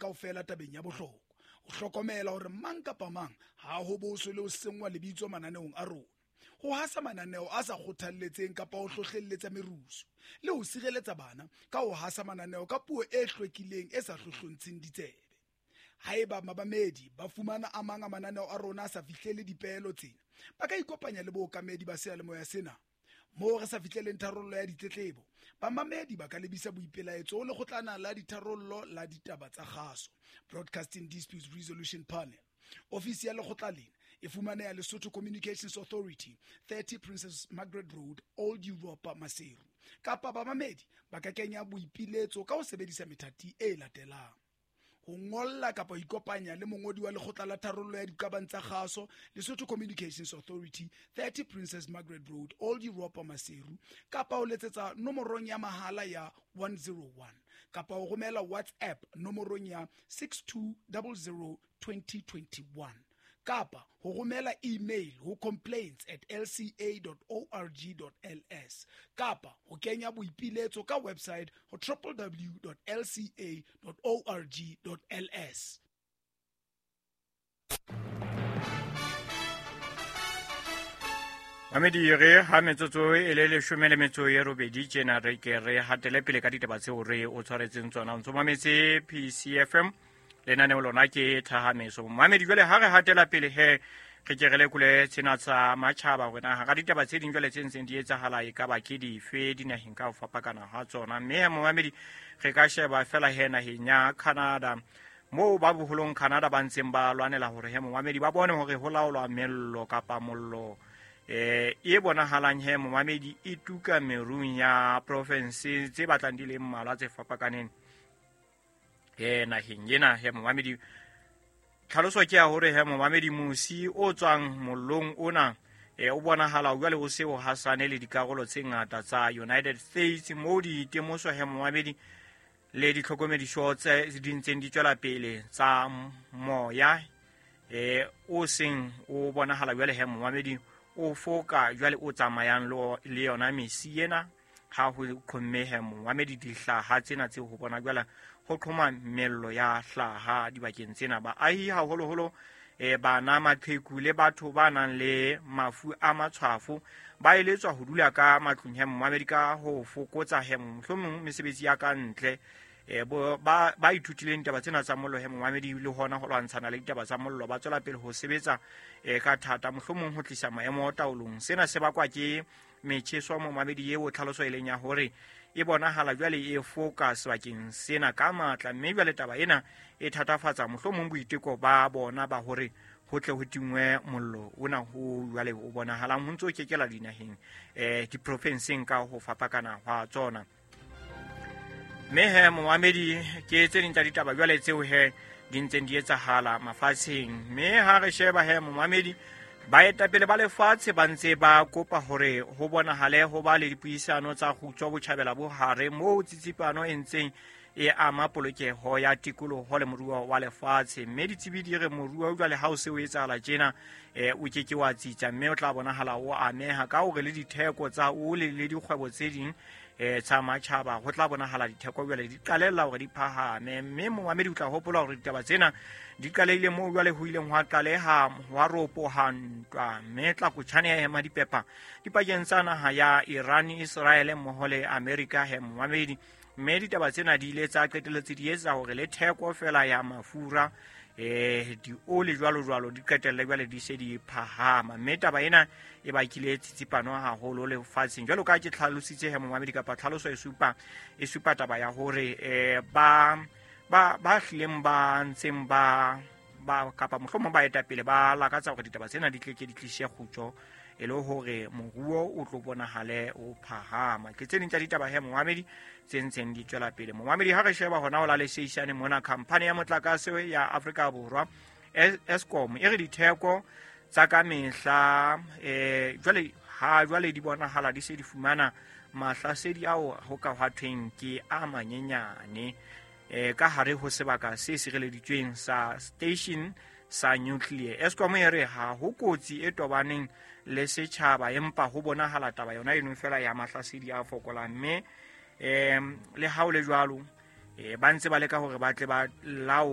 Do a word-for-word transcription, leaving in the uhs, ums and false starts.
kaofela tabeng ya bohlokwa o hlokomela hore mang kapa mang ha ho boso le ho sengwa lebitso mananeong a rona, ho hasa mananeo a sa kgothalletseng kapa ho hlohlelletsa merusu, le ho sireletsa bana ka ho hasa mananeo ka puo e hlwekileng e sa hlohlontsheng ditsebe. Haeba mabamedi ba fumana a mang a mananeo a rona a sa fihlele dipehelo tsena, ba ka ikopanya le bookamedi ba seyalemoya sena. Moo re sa fihleleng tharollo ya ditletlebo, bamamedi ba ka lebisa boipelaetso ho lekgotlana la ditharollo la ditaba tsa kgaso, Broadcasting Disputes Resolution Panel. Ofisi ya lekgotla lena e fumaneha Lesotho Communications Authority, thirty Princess Margaret Road, Old Europa, Maseru. Kapa bamamedi ba ka kenya boipiletso ka ho sebedisa methati e latelang: ho ngolla kapa ikopanya le mongodi wa lekgotla la tharollo ya diqabang tsa kgaso, Lesotho Communications Authority, thirty Princess Margaret Road, Old Europa, Maseru, kapa ho letsetsa nomorong ya mahala ya one oh one, kapa ho romela WhatsApp nomorong ya six two zero zero two zero two one, kapa ho romela email ho complaints at l c a dot org dot l s, kapa ho kenya boipiletso ka website ho w w w dot l c a dot org dot l s. Mamedi re ha metsotso e le leshome le metso e robedi tjena re ke re hatele pele ka ditaba tseo re o tshwaretseng tsona o ntso mametse P C F M lenaneo lona ke Thahamiso. Mamedi jwale ha re hatela pele he re ke re lekole tsena tsa matjhaba rena ha ka ditaba tse ding jwale tse ntseng di etsahala e ka ba ke dife dinaheng ka ho fapakana ha tsona, mme Mamedi re ka sheba fela he naheng ya Canada mo ba boholong Canada ba ntseng ba lwanela hore he Mamedi ba bone hore ho laolwa mello kapa mollo eh e bonahalang he Mamedi e tuka merung ya province tse batlang di le mmalwa tse fapakaneng e naheng ena he Mamedi. Tlhaloso ke ya hore he Mamedi musi o tswang mollong ona e o bonahala jwale o se o hasane le dikarolo tse ngata tsa United States mo di temoso he Mamedi le ditlhokomediso tse di ntseng di tswela pele tsa moya e o seng o bonahala jwale he Mamedi o foka jwale o tsamayang le yona mesi ena ha ho khomme he Mamedi dihlaha tsena tse ho bona jwale ho tlhoma mello ya hlaha dibakeng tsena ba ahi haholo holo e bana maqheku le batho ba nang le mafu a matshwafo ba eletswa ho dula ka matlong he Mamedi ka ho fokotsa he mohlomong mesebetsi ya ka ntle e ba ba ithutileng ditaba tsena tsa mollo he Mamedi le hona ho lwantshana le ditaba tsa mollo ba tswela pele ho sebetsa e ka thata mohlomong ho tlisa maemo a taolong. Sena se bakwa ke metjheso Mamedi eo tlhaloso e leng ya hore e bonahala jwale e focus bakeng sena ka matla, mme jwale taba ena e thatafatsa mohlomong boiteko ba bona ba hore ho tle ho tingwe mollo ona ho jwale o bonahalang ho ntso kekela dinaheng eh di provinceng ka ho fapakana hwa tsona. Mme he Mamedi ke tse ding tsa ditaba jwale tseo he di ntseng di etsahala mafatsheng, mme ha re sheba he Mamedi baetapele ba lefatshe ba ntse ba kopa hore ho bonahale ho ba le dipuisano tsa kgutso botjhabela bo hare mo tsitsipano e ntseng e ama polokeho ya tikoloho le moruo wa lefatshe, mme ditsebi di re moruo jwale ha o se o etsahala tjena e o keke wa tsitsa, mme o tla bonahala o ameha ka hore le ditheko tsa ole le dikgwebo tse ding e tsa matjhaba ho tla bonahala ditheko jwale di qalella hore di phahame, mme Mamedi o tla hopola hore ditaba tsena di qalehile mo jwale ho ileng hwa qaleha hwa ropohantwa, mme tla kutshane ya ema dipepa dipakeng tsa naha ya Iran, Israel mmoho le America he Mamedi, mme ditaba tsena di ile tsa qetelletse di etsa hore le theko fela ya mafura eh di ole jwalo jwalo di qetelle jwale di se di phahama, mme taba ena e bakile tsitsipano haholo le fatseng jwalo ka ke tlhalositse he Mamedi kapa tlhaloso e supa e supa taba ya hore eh ba ba ba hleng ba ntseng ba ba kapa mohlomong ba etapele ba lakatsa hore ditaba tsena di tleke di tlishe kgutso e le hore moruo o tlo bonahale o phahama. Ke tsene tsa ditaba he Mamedi tsentseng di tswela pele. Mamedi ha re sheba hona ho la le seishane mona company ya motlakase ya Afrika Borwa Eskom e re ditheko tsa ka mehla eh jwale ha jwale di bonahala di se di fumana mahlasedi ao ho ka hwathweng ke a manyenyane eh ka hare ho sebaka se sireleditsweng sa station sa nuclear. Eskom e re ha ho kotsi e tobaneng le setjhaba empa ho bonahala taba yona eno fela ya mahlasedi a fokolang, mme eh le ha o le jwalo eh ba ntse ba leka hore ba tle ba lao